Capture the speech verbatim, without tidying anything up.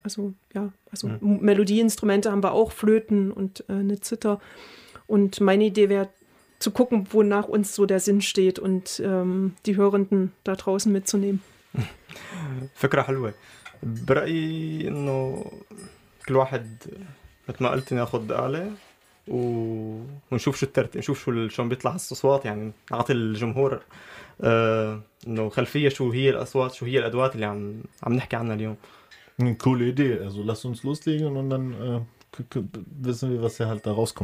Also ja, also Mhm. Melodieinstrumente haben wir auch, Flöten und äh, eine Zither. Und meine Idee wäre zu gucken, wonach uns so der Sinn steht und ähm, die Hörenden da draußen mitzunehmen. فكرة حلوة. برأيي إنه كل واحد مثل ما قلت ناخد آلة و... ونشوف شو الترتيب، نشوف شو ال- شلون بيطلع الأصوات، يعني نعطي الجمهور آه... إنه خلفية شو هي الأصوات، شو هي الأدوات اللي عم عم نحكي عنها اليوم. Eine coole Idee. Also lass uns loslegen und dann äh, k- k- wissen wir, was ja halt da rauskommt.